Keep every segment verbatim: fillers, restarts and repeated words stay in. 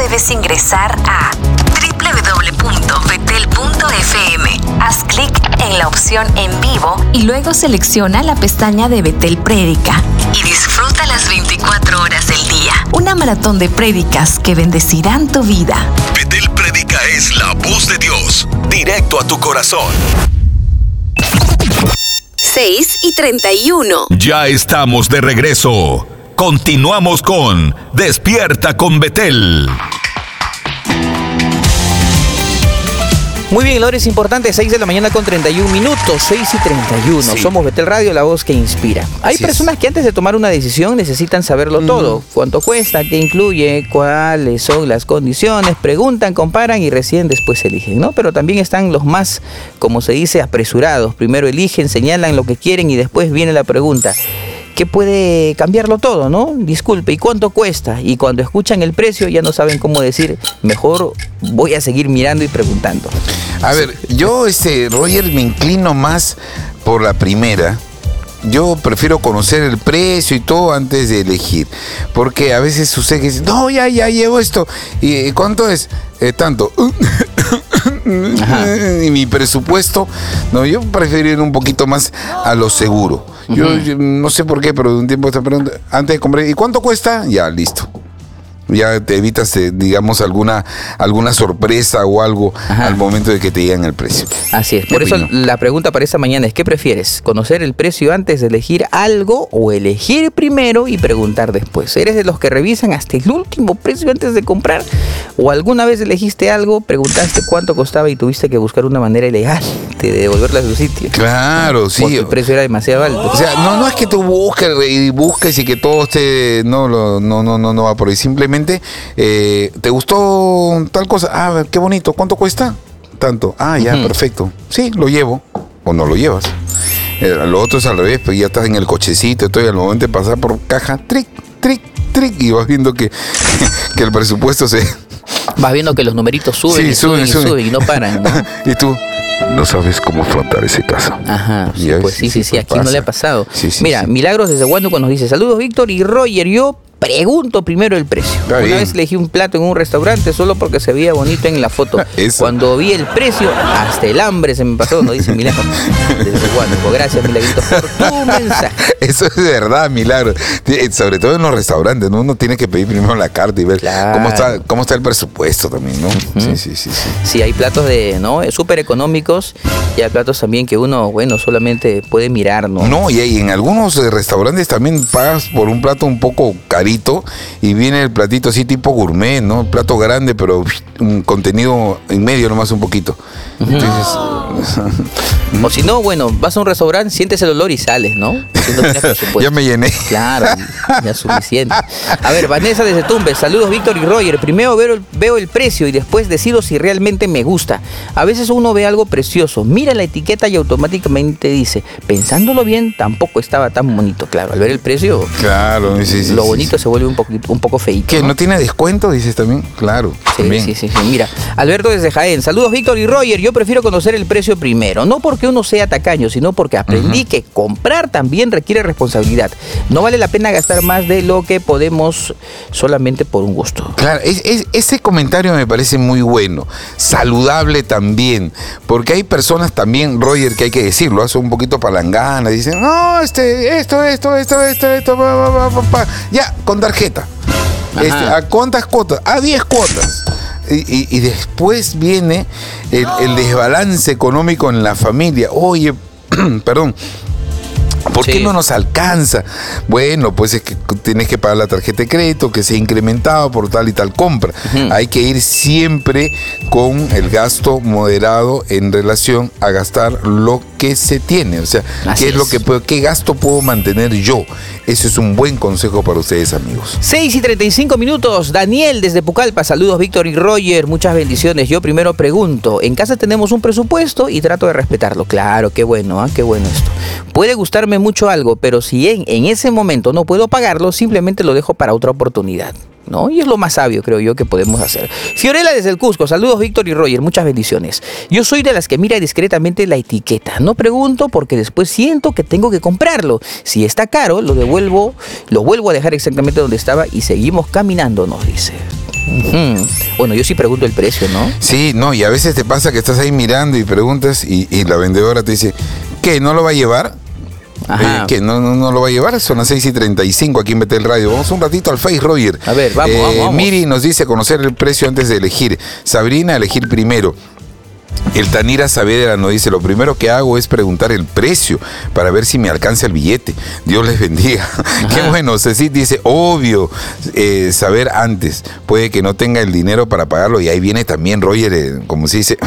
debes ingresar a doble u doble u doble u punto betel punto efe eme. Haz clic en la opción en vivo y luego selecciona la pestaña de Betel Prédica y disfruta las veinticuatro horas del día. Una maratón de prédicas que bendecirán tu vida. Betel Prédica es la voz de Dios, directo a tu corazón. seis y treinta y uno. Ya estamos de regreso. Continuamos con Despierta con Betel. Muy bien, la hora es importante, seis de la mañana con treinta y un minutos, seis y treinta y uno. Sí. Somos Betel Radio, la voz que inspira. Hay Así personas es. que antes de tomar una decisión necesitan saberlo mm. todo. ¿Cuánto cuesta? ¿Qué incluye? ¿Cuáles son las condiciones? Preguntan, comparan y recién después eligen, ¿no? Pero también están los más, como se dice, apresurados. Primero eligen, señalan lo que quieren y después viene la pregunta. Que puede cambiarlo todo, ¿no? Disculpe, ¿y cuánto cuesta? Y cuando escuchan el precio ya no saben cómo decir, mejor voy a seguir mirando y preguntando. A ver, yo, este, Roger, me inclino más por la primera. Yo prefiero conocer el precio y todo antes de elegir. Porque a veces sucede que dice, no, ya, ya llevo esto. ¿Y cuánto es? Eh, tanto. Y mi presupuesto, no, yo prefiero ir un poquito más a lo seguro. Yo, uh-huh. yo no sé por qué, pero de un tiempo esta pregunta, antes de comprar, ¿y cuánto cuesta? Ya, listo. Ya te evitas, eh, digamos, alguna alguna sorpresa o algo Ajá. al momento de que te digan el precio. Así es. Por eso la pregunta para esta mañana es, ¿qué prefieres? ¿Conocer el precio antes de elegir algo o elegir primero y preguntar después? ¿Eres de los que revisan hasta el último precio antes de comprar? ¿O alguna vez elegiste algo, preguntaste cuánto costaba y tuviste que buscar una manera elegante de devolverla a su sitio? Claro, sí. Porque el precio era demasiado alto. O sea, no, no es que tú busques y busques y que todo esté... No, no, no, no, no va por ahí. Simplemente Eh, ¿te gustó tal cosa? Ah, qué bonito. ¿Cuánto cuesta? Tanto. Ah, ya, uh-huh. perfecto. Sí, lo llevo. O no lo llevas. Eh, lo otro es al revés, pues ya estás en el cochecito, estoy al momento de pasar por caja, tric, tric, tric, y vas viendo que, que el presupuesto se... Vas viendo que los numeritos suben, sí, y suben, suben, y suben, suben y no paran, ¿no? Y tú no sabes cómo afrontar ese caso. Ajá, sí, pues sí, sí, sí, sí, aquí pasa. No le ha pasado. Sí, sí, Mira, sí. Milagros desde Huánuco nos dice, saludos Víctor y Roger, yo pregunto primero el precio. Está Una bien. vez elegí un plato en un restaurante solo porque se veía bonito en la foto. Cuando vi el precio, hasta el hambre se me pasó, nos dice Milagro. Desde Huánuco. Gracias, Milagrito, por tu mensaje. Eso es de verdad, Milagro. Sobre todo en los restaurantes, ¿no? Uno tiene que pedir primero la carta y ver claro. cómo está cómo está el presupuesto también, ¿no? Uh-huh. Sí, sí, sí, sí. Sí, hay platos de, ¿no? súper económicos y hay platos también que uno, bueno, solamente puede mirar, ¿no? No, y hay, en algunos restaurantes también pagas por un plato un poco carito y viene el platito así tipo gourmet, ¿no? Plato grande, pero un contenido en medio nomás un poquito. Entonces, o si no, bueno, vas a un restaurante, sientes el olor y sales, ¿no? Si no tienes presupuesto. Ya me llené. Claro, ya es suficiente. A ver, Vanessa desde Tumbes, saludos Víctor y Roger. Primero veo el, veo el precio y después decido si realmente me gusta. A veces uno ve algo precioso, mira la etiqueta y automáticamente dice, pensándolo bien, tampoco estaba tan bonito. Claro, al ver el precio, claro, sí, sí, lo sí, bonito sí. se vuelve un poquito, un poco feíto. ¿Que ¿no? no tiene descuento, dices también? Claro. Sí, también. sí, sí, sí. Mira, Alberto desde Jaén, saludos Víctor y Roger. Yo prefiero conocer el precio primero, no porque uno sea tacaño, sino porque aprendí uh-huh. que comprar también requiere responsabilidad. No vale la pena gastar más de lo que podemos solamente por un gusto. Claro, es, es, ese comentario me parece muy bueno, saludable también, porque hay personas también, Roger, que hay que decirlo, hace un poquito palangana, dicen, no, este, esto, esto, esto, esto, esto, pa, pa, pa, pa. Ya, con tarjeta. Este, ¿a cuántas cuotas? A diez cuotas. Y, y, y después viene el, el desbalance económico en la familia. Oye, perdón, ¿por qué sí. no nos alcanza? Bueno, pues es que tienes que pagar la tarjeta de crédito que se ha incrementado por tal y tal compra. Uh-huh. Hay que ir siempre con el gasto moderado en relación a gastar lo que se tiene. O sea, Así ¿qué es, es lo que puedo, qué gasto puedo mantener yo? Ese es un buen consejo para ustedes, amigos. seis y treinta y cinco minutos. Daniel desde Pucallpa. Saludos, Víctor y Roger. Muchas bendiciones. Yo primero pregunto. En casa tenemos un presupuesto y trato de respetarlo. Claro, qué bueno, ¿eh? Qué bueno esto. Puede gustarme mucho algo, pero si en, en ese momento no puedo pagarlo, simplemente lo dejo para otra oportunidad, ¿no? Y es lo más sabio, creo yo, que podemos hacer. Fiorella desde el Cusco. Saludos, Víctor y Roger. Muchas bendiciones. Yo soy de las que mira discretamente la etiqueta. No pregunto porque después siento que tengo que comprarlo. Si está caro, lo devuelvo, lo vuelvo a dejar exactamente donde estaba y seguimos caminando, nos dice. Uh-huh. Bueno, yo sí pregunto el precio, ¿no? Sí, no, y a veces te pasa que estás ahí mirando y preguntas y, y la vendedora te dice, ¿qué? ¿No lo va a llevar? Ajá. Eh, que no, no, no lo va a llevar, son las seis y treinta y cinco aquí en Betel Radio. Vamos un ratito al Face, Roger. A ver, vamos, eh, vamos, vamos. Miri nos dice conocer el precio antes de elegir. Sabrina, elegir primero. El Tanira Saavedra nos dice, lo primero que hago es preguntar el precio para ver si me alcanza el billete. Dios les bendiga. Ajá. Qué bueno. Cecil dice, obvio, eh, saber antes. Puede que no tenga el dinero para pagarlo. Y ahí viene también Roger, eh, como se dice,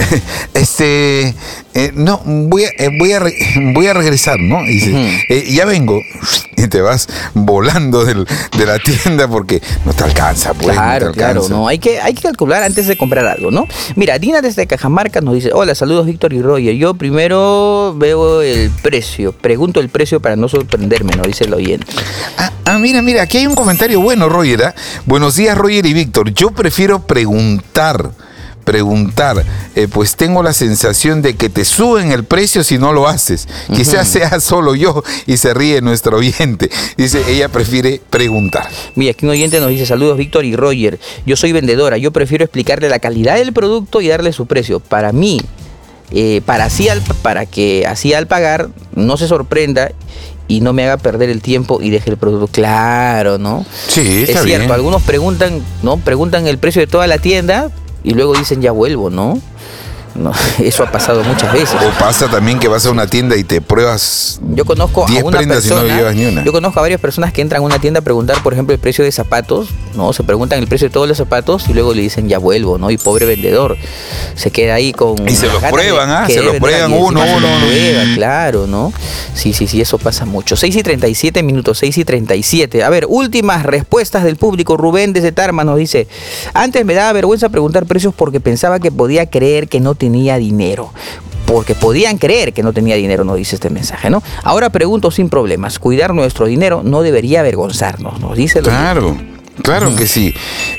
este, eh, no, voy a, eh, voy, a re, voy a regresar, ¿no? Y dice, uh-huh. eh, ya vengo. Y te vas volando del, de la tienda porque no te alcanza. Pues, claro, no te alcanza. claro. No, hay que, hay que calcular antes de comprar algo, ¿no? Mira, Dina desde Cajamarca nos dice, hola, saludos Víctor y Roger. Yo primero veo el precio, pregunto el precio para no sorprenderme, nos dice el oyente. Ah, ah, mira, mira, aquí hay un comentario bueno, Roger. ¿eh? Buenos días, Roger y Víctor. Yo prefiero preguntar. preguntar, eh, pues tengo la sensación de que te suben el precio si no lo haces. Uh-huh. Quizás sea solo yo, y se ríe nuestro oyente. Dice, ella prefiere preguntar. Mira, aquí un oyente nos dice, saludos Víctor y Roger, yo soy vendedora, yo prefiero explicarle la calidad del producto y darle su precio. Para mí, eh, para, así al, para que así al pagar no se sorprenda y no me haga perder el tiempo y deje el producto. Claro, ¿no? Sí, está es cierto, bien. Algunos preguntan, ¿no? Preguntan el precio de toda la tienda y luego dicen ya vuelvo, ¿no? No, eso ha pasado muchas veces. O pasa también que vas a una tienda y te pruebas yo conozco diez a una prendas persona, y no llevas ni una. Yo conozco a varias personas que entran a una tienda a preguntar, por ejemplo, el precio de zapatos, ¿no? Se preguntan el precio de todos los zapatos y luego le dicen ya vuelvo, ¿no? Y pobre vendedor se queda ahí con... Y se los prueban, ¿ah? ¿eh? Se los prueban uno, uno. Prueba, claro, ¿no? Sí, sí, sí, eso pasa mucho. seis y treinta y siete minutos, seis y treinta y siete. A ver, últimas respuestas del público. Rubén desde Tarma nos dice, antes me daba vergüenza preguntar precios porque pensaba que podía creer que no tenía dinero. Porque podían creer que no tenía dinero, nos dice este mensaje, ¿no? Ahora pregunto sin problemas. Cuidar nuestro dinero no debería avergonzarnos, nos dice. Claro. Claro que sí.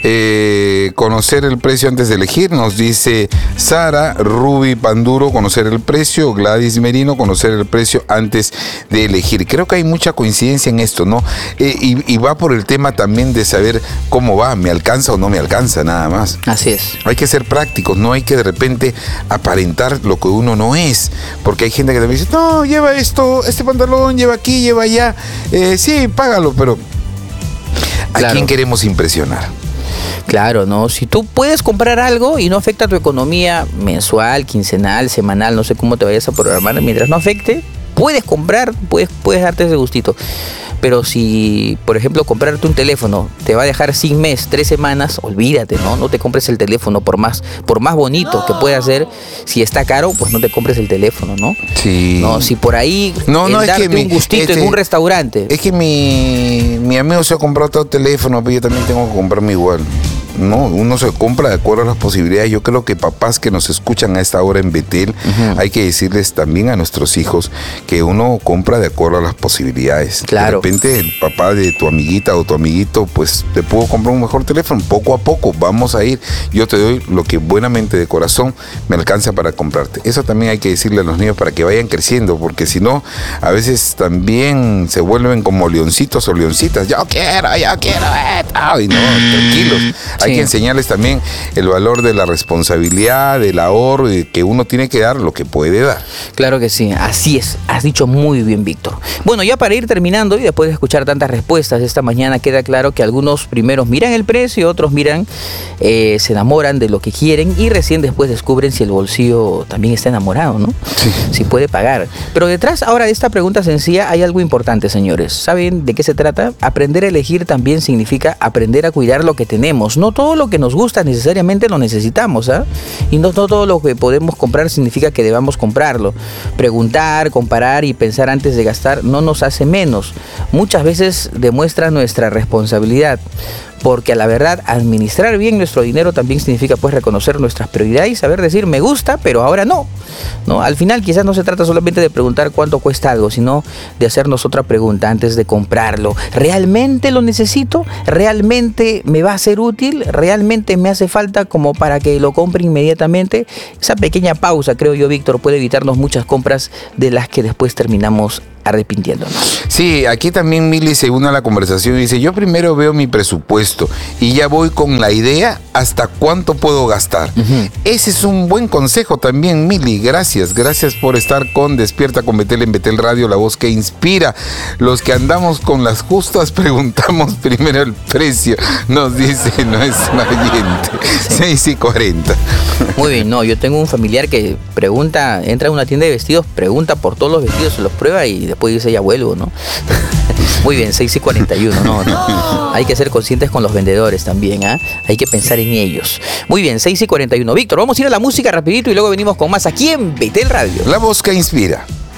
Eh, conocer el precio antes de elegir, nos dice Sara, Ruby Panduro, conocer el precio, Gladys Merino, conocer el precio antes de elegir. Creo que hay mucha coincidencia en esto, ¿no? Eh, y, y va por el tema también de saber cómo va, me alcanza o no me alcanza, nada más. Así es. Hay que ser prácticos, no hay que de repente aparentar lo que uno no es, porque hay gente que te dice, no, lleva esto, este pantalón, lleva aquí, lleva allá, eh, sí, págalo, pero... ¿A claro. quién queremos impresionar? Claro, ¿no? Si tú puedes comprar algo y no afecta a tu economía mensual, quincenal, semanal, no sé cómo te vayas a programar, mientras no afecte, puedes comprar, puedes, puedes darte ese gustito. Pero si, por ejemplo, comprarte un teléfono te va a dejar sin mes, tres semanas, olvídate, ¿no? No te compres el teléfono por más, por más bonito no. que pueda ser. Si está caro, pues no te compres el teléfono, ¿no? Sí. No, si por ahí no, no, el es darte que mi, un gustito este, en un restaurante. Es que mi, mi amigo se ha comprado todo el teléfono, pero yo también tengo que comprarme igual. No, uno se compra de acuerdo a las posibilidades. Yo creo que papás que nos escuchan a esta hora en Betel, uh-huh. hay que decirles también a nuestros hijos que uno compra de acuerdo a las posibilidades. Claro. De repente el papá de tu amiguita o tu amiguito, pues te puedo comprar un mejor teléfono. Poco a poco vamos a ir. Yo te doy lo que buenamente de corazón me alcanza para comprarte. Eso también hay que decirle a los niños para que vayan creciendo, porque si no, a veces también se vuelven como leoncitos o leoncitas. Yo quiero, yo quiero esto. Y no, tranquilos. Hay sí. que enseñarles también el valor de la responsabilidad, del ahorro, y que uno tiene que dar lo que puede dar. Claro que sí, así es. Has dicho muy bien, Víctor. Bueno, ya para ir terminando y después de escuchar tantas respuestas esta mañana, queda claro que algunos primeros miran el precio, otros miran, eh, se enamoran de lo que quieren y recién después descubren si el bolsillo también está enamorado, ¿no? Sí. Si puede pagar. Pero detrás ahora de esta pregunta sencilla hay algo importante, señores. ¿Saben de qué se trata? Aprender a elegir también significa aprender a cuidar lo que tenemos. No todo lo que nos gusta necesariamente lo necesitamos, ¿ah? ¿eh? Y no, no todo lo que podemos comprar significa que debamos comprarlo. Preguntar, comparar y pensar antes de gastar no nos hace menos. Muchas veces demuestra nuestra responsabilidad. Porque a la verdad, administrar bien nuestro dinero también significa pues reconocer nuestras prioridades y saber decir me gusta, pero ahora no. ¿No? Al final quizás no se trata solamente de preguntar cuánto cuesta algo, sino de hacernos otra pregunta antes de comprarlo. ¿Realmente lo necesito? ¿Realmente me va a ser útil? ¿Realmente me hace falta como para que lo compre inmediatamente? Esa pequeña pausa, creo yo, Víctor, puede evitarnos muchas compras de las que después terminamos arrepintiéndonos. Sí, aquí también Mili se une a la conversación y dice, yo primero veo mi presupuesto y ya voy con la idea hasta cuánto puedo gastar. Uh-huh. Ese es un buen consejo también, Mili. Gracias, gracias por estar con Despierta con Betel en Betel Radio, la voz que inspira. Los que andamos con las justas preguntamos primero el precio, nos dice nuestra oyente. Sí. seis y cuarenta. Muy bien, no, yo tengo un familiar que pregunta, entra a una tienda de vestidos, pregunta por todos los vestidos, se los prueba y después dice ya vuelvo, ¿no? Muy bien, seis y cuarenta y uno, no, no. Hay que ser conscientes con los vendedores también, ¿ah? ¿eh? Hay que pensar en ellos. Muy bien, seis y cuarenta y uno. Víctor, vamos a ir a la música rapidito y luego venimos con más aquí en Betel Radio. La voz que inspira.